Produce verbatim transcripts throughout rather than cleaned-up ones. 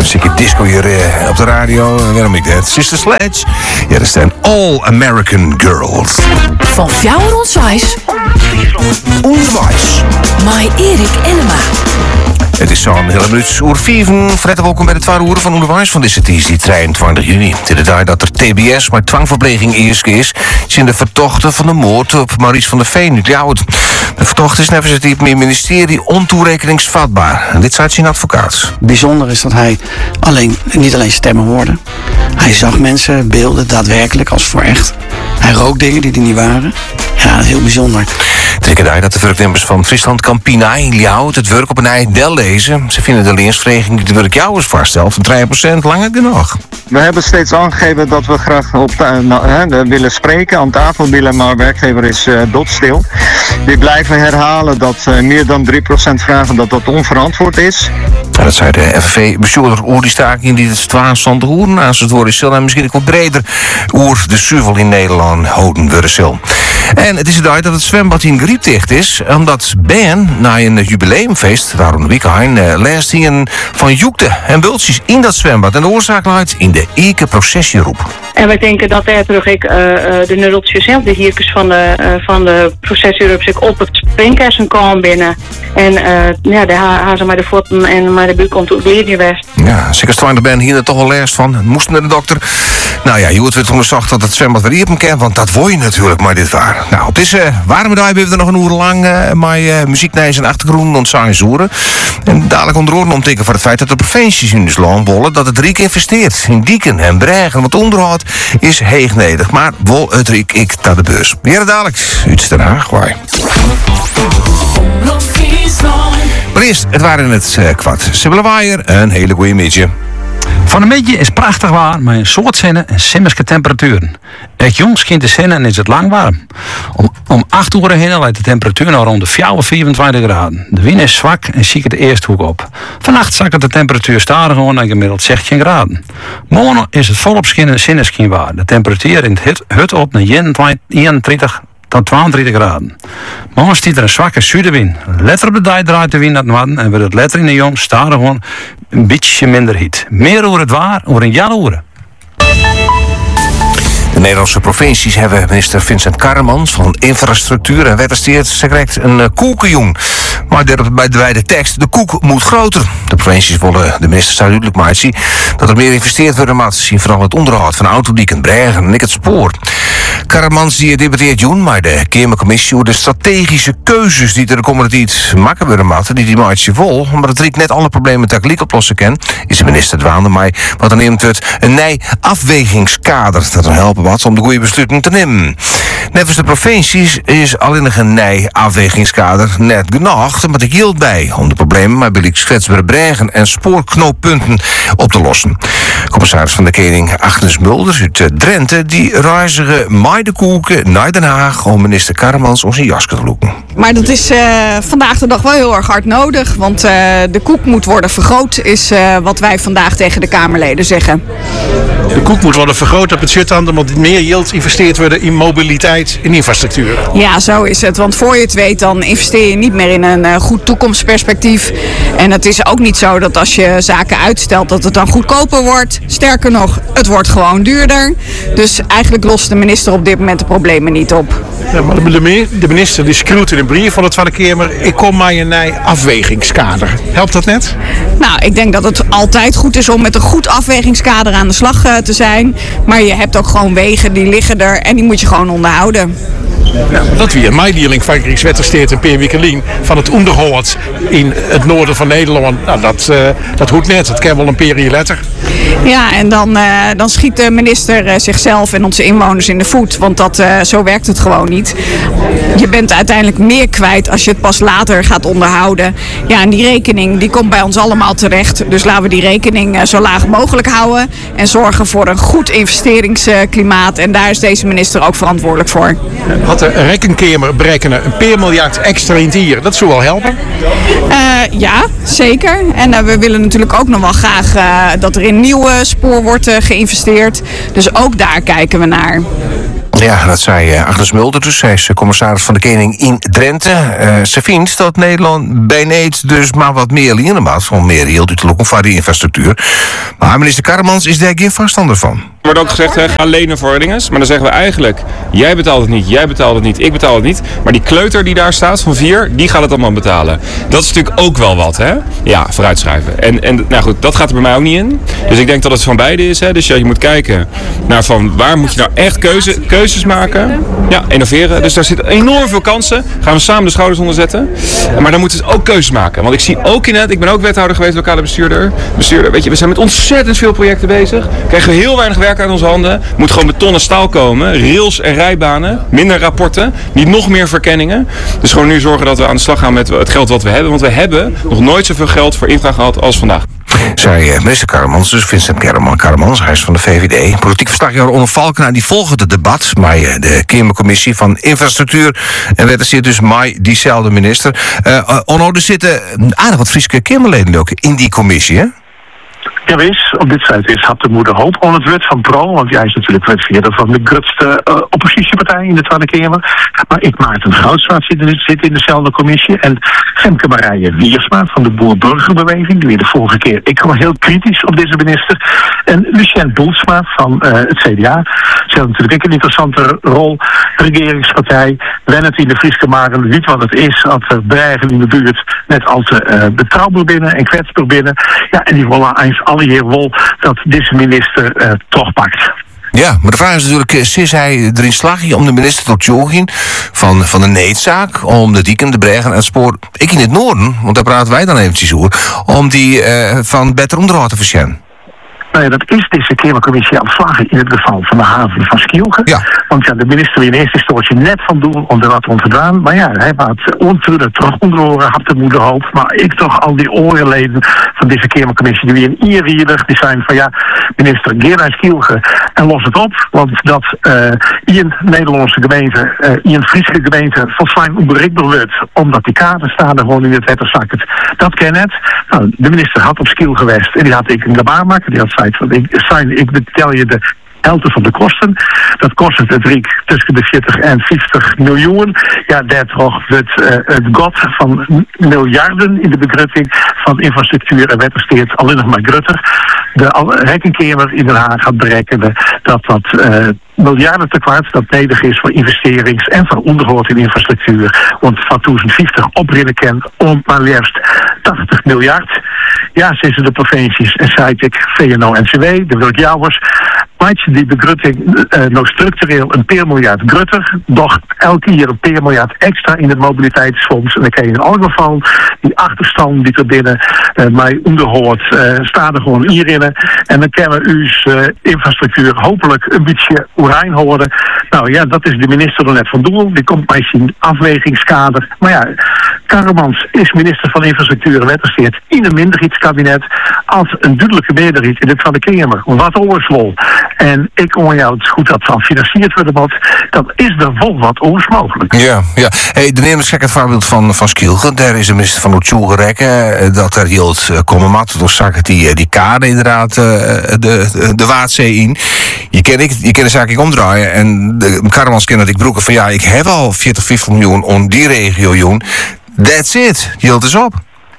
stukje disco hier uh, op de radio. Waarom ik dat? Sister Sledge. Ja, dat zijn All American Girls. Van Fjouwer Onswijs. Onderwijs. Mai Erik Enema. Het is zo'n hele minuut oer vieven. Fred, welkom bij de twaalf uur van Onderwijs van deze die drieëntwintig juni. Het is de dag dat er T B S, maar dwangverpleging eerst is, zijn de vertochten van de moord op Maurice van der Veen uit Ljouwert. De vertocht is nevens het ministerie ontoerekeningsvatbaar. En dit zei zijn advocaat. Bijzonder is dat hij alleen, niet alleen stemmen hoorde. Hij zag mensen, beelden, daadwerkelijk als voor echt. Hij rook dingen die er niet waren. Ja, dat is heel bijzonder. Trekken dat de werknemers van Friesland Campina in Ljouwert het werk op een ei del lezen. Ze vinden de leersvereniging die de werkjouwers vaststelt van drie procent langer genoeg. We hebben steeds aangegeven dat we graag op ta- nou, hè, willen spreken, aan tafel willen, maar werkgever is uh, dodstil. Die blijven herhalen dat uh, meer dan drie procent vragen dat dat onverantwoord is. Ja, dat zei de F N V-bestuurder oer die staking die het twaanzwantig uur naast het worden zal en misschien ook wat breder oer de suvel in Nederland houden worden zal. En het is het uit dat het zwembad in griepdicht is, omdat Ben na een jubileumfeest, daarom de weekend, uh, leest hij een van joekte en bultjes in dat zwembad. En de oorzaak luidt in de Eke processieroep. En wij denken dat daar terug ik, uh, de nulletjes zelf, de hierkes van de, uh, van de processieroep, zich op het springkersen komen binnen. En uh, ja, daar gaan ze maar de voeten en maar de buik komt ook leer west. Ja, zeker Stijn Ben hier er toch wel last van. Moest naar de dokter. Nou ja, je wordt weer onderzocht dat het zwembad weer op hem kan, want dat wil je natuurlijk maar dit waar. Nou, op deze warme dag hebben we er nog een uur lang uh, met uh, muzieknijs en achtergrond ontzaaien zoeren. En dadelijk onder oren omtikken voor het feit dat de provincies in dus land willen dat het Riek investeert in Dieken en Bregen. Want onderhoud is heegnedig, maar wil het Riek ik naar de beurs. Weer dadelijk, uit Den Haag, waai. Maar eerst, het waren het uh, kwart. Sibylle Waaier, een hele goede midje. Van een beetje is prachtig waar, maar een soort zinnen en simmerske temperaturen. Het jongs kind te zinnen en is het lang warm. Om, om acht uur heen leidt de temperatuur naar rond de vierentwintig graden. De wind is zwak en ziek het eerste hoek op. Vannacht zakt de temperatuur stadig gewoon naar gemiddeld zestien graden. Morgen is het volop zinneskien waar. De temperatuur in het hut op naar eenentwintig tot tweeëntwintig graden. Morgen stiet er een zwakke zuidenwind. Letter op de dag draait de wind naar het noorden en wordt het letter in de jong stadig gewoon een beetje minder heet. Meer over het waar, over een jaar uren. De Nederlandse provincies hebben minister Vincent Karremans van Infrastructuur en Wettersteert ze krijgt een uh, koekenjong. Maar bij de, bij de tekst, de koek moet groter. De provincies willen de minister duidelijk maar zien dat er meer investeerd wordt in maat zien vooral het onderhoud van autodieken, bregen en ik het spoor. Karremans die debatteert joen, maar de Kamercommissie over de strategische keuzes die er de komende tijd maken worden maten, die die maatje vol, omdat het Riek net alle problemen tegelijk oplossen kan, is de minister dwaande mij, wat dan neemt het een nij afwegingskader dat er helpen wat om de goede besluiten te nemen. Nevens de provincies is alleen nog een nij afwegingskader net genoeg, maar ik hield bij om de problemen met billig kwetsbare bregen en spoorknooppunten op te lossen. Commissaris van de Koning Agnes Mulders uit Drenthe die reizigen met de koeken naar Den Haag om minister Karremans om zijn jas te loeken. Maar dat is uh, vandaag de dag wel heel erg hard nodig, want uh, de koek moet worden vergroot, is uh, wat wij vandaag tegen de Kamerleden zeggen. De koek moet worden vergroot, dat betekent dan dat meer geld investeerd worden in mobiliteit, in infrastructuur. Ja, zo is het. Want voor je het weet, dan investeer je niet meer in een uh, goed toekomstperspectief. En het is ook niet zo dat als je zaken uitstelt, dat het dan goedkoper wordt. Sterker nog, het wordt gewoon duurder. Dus eigenlijk lost de minister op dit moment de problemen niet op. Ja, maar de minister die schreeuwt in een brief van de Tweede Kamer, ik kom maar een nij afwegingskader. Helpt dat net? Nou, ik denk dat het altijd goed is om met een goed afwegingskader aan de slag uh, te zijn. Maar je hebt ook gewoon wegen, die liggen er en die moet je gewoon onderhouden. Ja, dat weer mijn leerling van Rijkswettersteert en Peer Wikkelien van het onderhoud in het noorden van Nederland. Nou, dat, uh, dat hoeft net. Dat kan wel een periode letter. Ja, en dan, uh, dan schiet de minister uh, zichzelf en onze inwoners in de voet. Want dat, uh, zo werkt het gewoon niet. Je bent uiteindelijk meer kwijt als je het pas later gaat onderhouden. Ja, en die rekening die komt bij ons allemaal terecht. Dus laten we die rekening uh, zo laag mogelijk houden. En zorgen voor een goed investeringsklimaat. En daar is deze minister ook verantwoordelijk voor. Had de rekenkamer berekenen een paar miljard extra in het hier. Dat zou wel helpen? Uh, ja, zeker. En uh, we willen natuurlijk ook nog wel graag uh, dat er in nieuwe spoor wordt uh, geïnvesteerd. Dus ook daar kijken we naar. Ja, dat zei uh, Agnes Mulder dus. Zij is uh, commissaris van de Koning in Drenthe. Uh, ze vindt dat Nederland bijneet dus maar wat meer lenen maakt. Van meer heel duidelijk voor die infrastructuur. Maar minister Karremans is daar geen voorstander van. Er wordt ook gezegd, hè, ga lenen voor dinges. Maar dan zeggen we eigenlijk, jij betaalt het niet, jij betaalt het niet, ik betaal het niet. Maar die kleuter die daar staat van vier, die gaat het allemaal betalen. Dat is natuurlijk ook wel wat, hè? Ja, vooruitschrijven. En, en nou goed, dat gaat er bij mij ook niet in. Dus ik denk dat het van beide is, hè. Dus ja, je moet kijken naar van waar moet je nou echt keuze, keuzes maken. Ja, innoveren. Dus daar zitten enorm veel kansen. Gaan we samen de schouders onder zetten. Maar dan moeten we ook keuzes maken. Want ik zie ook in het, ik ben ook wethouder geweest, lokale bestuurder. Bestuurder, weet je, we zijn met ontzettend veel projecten bezig. Krijgen we heel weinig werk uit onze handen. Moet gewoon beton en staal komen. Rails en rijbanen. Minder rapporten. Niet nog meer verkenningen. Dus gewoon nu zorgen dat we aan de slag gaan met het geld wat we hebben. Want we hebben nog nooit zoveel geld voor infra gehad als vandaag. Zei uh, minister Karremans, dus Vincent Karremans, hij is van de V V D. Politiek verslaggever Onno Valkenaar, die volgt het debat. Maar uh, de Kamercommissie van Infrastructuur. En werd er zit dus mij diezelfde minister. Uh, uh, Onno, er zitten aardig wat Friese Kamerleden ook in die commissie, hè? Ja, wees, op dit feit is had de moeder hoop on het wet van Pro, want jij is natuurlijk wetveerder van de grootste uh, oppositiepartij in de Tweede Kamer. Maar ik Maarten Goudswaard zit in, zit in dezelfde commissie. En Femke Marije Wiersma van de Boer-Burgerbeweging, die weer de vorige keer, ik was heel kritisch op deze minister. En Lucien Boelsma van uh, het C D A. Ze heeft natuurlijk ook een interessante rol. Regeringspartij, wennet in de Friese Maren, weet wat het is, als er dreigen in de buurt net al te uh, betrouwbaar binnen en kwetsbaar binnen. Ja, en die willen eens alle heer wil dat deze minister uh, toch pakt. Ja, maar de vraag is natuurlijk, is hij erin slagen om de minister tot Jogin van, van de needzaak, om de dieken, de bregen en het spoor, ik in het noorden, want daar praten wij dan eventjes over, om die uh, van beter onderhoud te verschijnen? Nou ja, dat is deze Kamercommissie aan het vlaggen in het geval van de haven van Schielge. Ja. Want ja, de minister wil in eerste instantie net van doen om er wat om te doen. Maar ja, hij had ontrudden terug onderhoren, had de moeder hoop. Maar ik toch al die oorleden van deze Kamercommissie die weer een ierriedig, die zijn van ja, minister, geer naar Schielge en los het op. Want dat uh, in een Nederlandse gemeente, uh, in een Friese gemeente, volgens onbereikbaar wordt. Omdat die kaarten staan er gewoon in het wetterzakken. Dat ken het. Nou, de minister had op Schiel geweest en die had ik een gebaar maken. Die had zei van ik, zijn, ik betel je de helft van de kosten. Dat kost het Riek tussen de veertig en vijftig miljoen. Ja, daar toch het, uh, het god van miljarden in de begrutting van infrastructuur en wettersteert alleen nog maar grutter. De Rekenkamer in Den Haag gaat berekenen dat dat uh, miljarden tekort dat nodig is voor investerings- en voor onderhoud in infrastructuur. Want van twintig vijftig oprinnen kent om maar liefst tachtig miljard. Ja, sinds de provincies en zei ik V N O N C W, de werkjouwers, maakt je die begrutting uh, nog structureel een per miljard grutter, doch elke jaar een per miljard extra in het mobiliteitsfonds. En dan kan je in elk geval die achterstand die er binnen uh, mij onderhoort, uh, staan er gewoon hierin. En dan kunnen we uw uh, infrastructuur hopelijk een beetje oerijn houden. Nou ja, dat is de minister er net van doel. Die komt bij zijn afwegingskader. Maar ja, Karremans is minister van Infrastructuur en Wettersteert in een minderheidskabinet als een duidelijke meerderheid in de Tweede Kamer. Wat oorswol. En ik hoor jou het goed dat van gefinancierd worden moet. Dat is er vol wat oors mogelijk. Ja, ja. Hey, de neem het voorbeeld van, van Schielge. Daar is de minister van Oetsjoel gerekken. Dat er heel het komen mat. Door zakken die, die kade inderdaad uh, de, de Waadzee in. Je kan ik, je kan de zaak ik omdraaien. En de Karremans kan dat ik broeken van ja, ik heb al veertig, vijftig miljoen om die regio joen. That's it. Je hield eens op.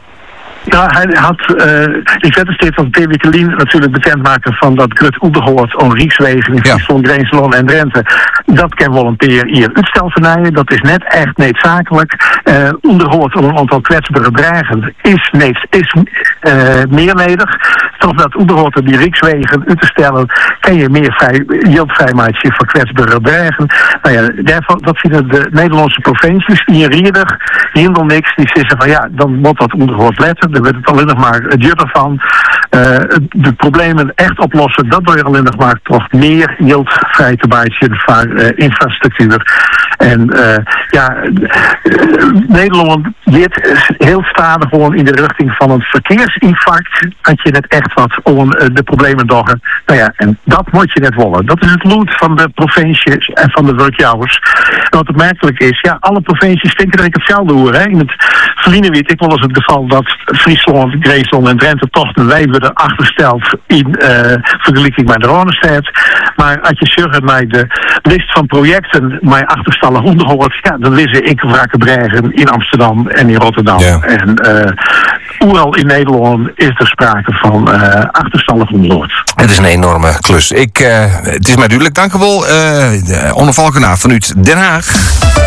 Ja, hij had, uh, ik zet steeds van P. Wikkelien natuurlijk bekendmaken van dat Grut onderhoort om Rijkswegen in Friesland, ja. Grenslon en Drenthe. Dat kan wel een peer hier uitstel vernijen. Dat is net echt noodzakelijk. Uh, onderhoort om een aantal kwetsbare dreigen is, niet, is uh, meer nodig. Toch dat onderhoort om die Rijkswegen uit te stellen, kan je meer vrij, vrijmaatje voor kwetsbare dreigen. Nou ja, daarvan, dat vinden de Nederlandse provincies hier riedig, helemaal niks. Die zeggen van ja, dan moet dat onderhoord letten. Er werd het alleen nog maar het jutter van. Uh, de problemen echt oplossen, dat doe je alleen nog maar toch meer yield vrij te bijtje voor uh, infrastructuur. En uh, ja, uh, Nederland dit heel stadig gewoon in de richting van een verkeersinfarct. Dat je net echt wat om uh, de problemen doggen. Nou ja, en dat moet je net willen. Dat is het lood van de provincies en van de werkjouwers. En wat opmerkelijk is, ja, alle provincies denken dat ik hetzelfde hoor. Hè. In het Verliezenwiet, ik wel eens het geval dat Friesland, Grenslon en Drenthe toch de wijven worden achtersteld in uh, vergelijking met de Ronestad. Maar als je zegt met de list van projecten met achterstallig onderhoud, ja, dan wissen ik Wrakkenbergen in Amsterdam en in Rotterdam. Ja. En uh, overal in Nederland is er sprake van uh, achterstallig onderhoud. Het is een enorme klus. Ik, uh, het is mij duidelijk. Dank u wel. Uh, Onno Valkenaar vanuit Den Haag.